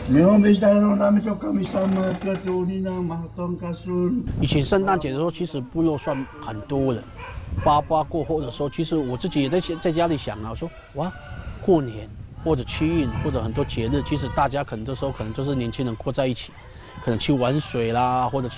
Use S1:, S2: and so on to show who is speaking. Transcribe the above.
S1: 以前圣诞节的时候，其实部落算很多人。8/8过后的时候，其实我自己也在家里想啊，我说哇，过年或者七运或者很多节日，其实大家可能这时候可能就是年轻人过在一起，可能去玩水啦，或者